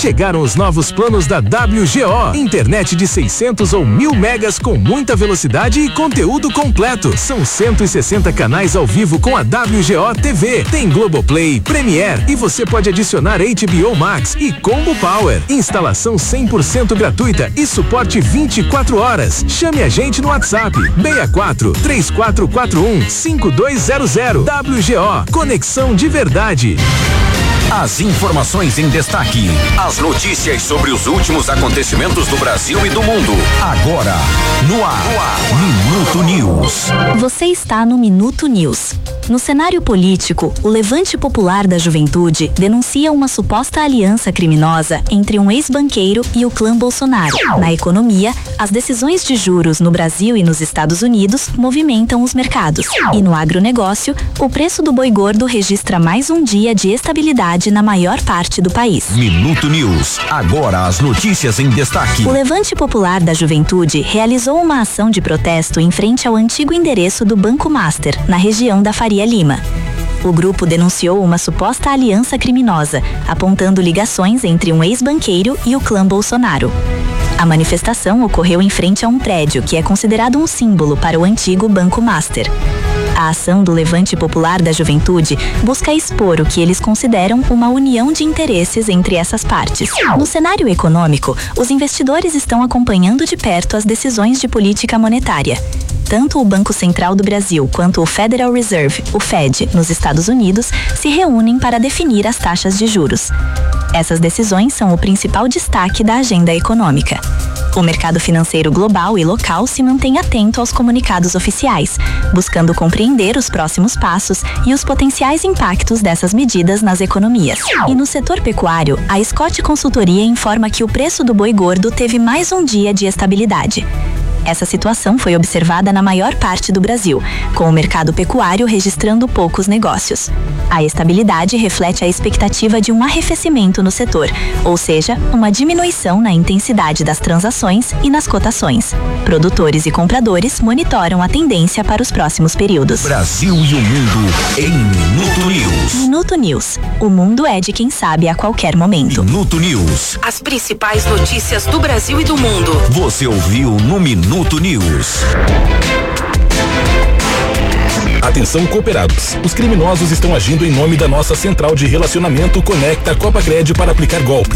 Chegaram os novos planos da WGO. Internet de 600 ou 1000 megas com muita velocidade e conteúdo completo. São 160 canais ao vivo com a WGO TV. Tem Globoplay, Premiere e você pode adicionar HBO Max e Combo Power. Instalação 100% gratuita e suporte 24 horas. Chame a gente no WhatsApp 64 3441 5200. WGO, conexão de verdade. As informações em destaque. As notícias sobre os últimos acontecimentos do Brasil e do mundo. Agora, no ar. Minuto News. Você está no Minuto News. No cenário político, o Levante Popular da Juventude denuncia uma suposta aliança criminosa entre um ex-banqueiro e o clã Bolsonaro. Na economia, as decisões de juros no Brasil e nos Estados Unidos movimentam os mercados. E no agronegócio, o preço do boi gordo registra mais um dia de estabilidade na maior parte do país. Minuto News. Agora as notícias em destaque. O Levante Popular da Juventude realizou uma ação de protesto em frente ao antigo endereço do Banco Master, na região da Faria Lima. O grupo denunciou uma suposta aliança criminosa, apontando ligações entre um ex-banqueiro e o clã Bolsonaro. A manifestação ocorreu em frente a um prédio que é considerado um símbolo para o antigo Banco Master. A ação do Levante Popular da Juventude busca expor o que eles consideram uma união de interesses entre essas partes. No cenário econômico, os investidores estão acompanhando de perto as decisões de política monetária. Tanto o Banco Central do Brasil quanto o Federal Reserve, o Fed, nos Estados Unidos, se reúnem para definir as taxas de juros. Essas decisões são o principal destaque da agenda econômica. O mercado financeiro global e local se mantém atento aos comunicados oficiais, buscando compreender os próximos passos e os potenciais impactos dessas medidas nas economias. E no setor pecuário, a Scott Consultoria informa que o preço do boi gordo teve mais um dia de estabilidade. Essa situação foi observada na maior parte do Brasil, com o mercado pecuário registrando poucos negócios. A estabilidade reflete a expectativa de um arrefecimento no setor, ou seja, uma diminuição na intensidade das transações e nas cotações. Produtores e compradores monitoram a tendência para os próximos períodos. Brasil e o mundo em Minuto News. Minuto News. O mundo é de quem sabe a qualquer momento. Minuto News. As principais notícias do Brasil e do mundo. Você ouviu no Minuto News. Atenção, cooperados. Os criminosos estão agindo em nome da nossa central de relacionamento Conecta Copacred para aplicar golpes.